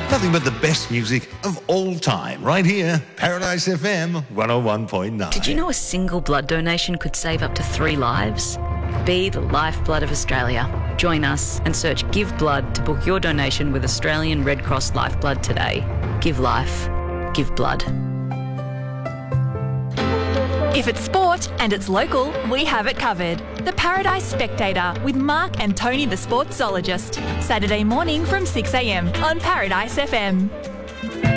Nothing but the best music of all time, right here, Paradise FM 101.9. Did you know a single blood donation could save up to 3 lives? Be the lifeblood of Australia. Join us and search Give Blood to book your donation with Australian Red Cross Lifeblood today. Give life. Give blood. If it's sport and it's local, we have it covered. The Paradise Spectator with Mark and Tony the Sportsologist. Saturday morning from 6 a.m on Paradise FM.